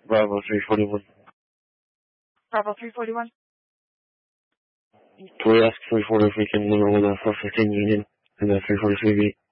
Bravo 341. Bravo 341. We ask 340 if we can number 1 for 15 Union and 343B.